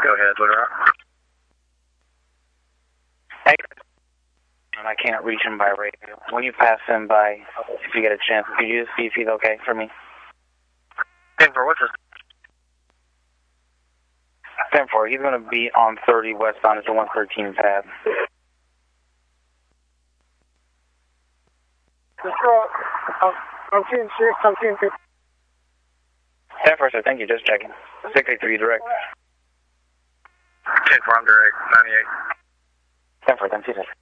Go ahead, Blue Rock. Hey, and I can't reach him by radio. When you pass him by, if you get a chance, could you just see if he's okay for me? 10-4, what's this? 10-4, he's going to be on 30 westbound. It's a 113 pad. I'm 10-6, I'm 10-6. 10-4, sir, thank you, just checking. 683 direct. 10-4, I'm direct, 98. 10-4, thank you, sir.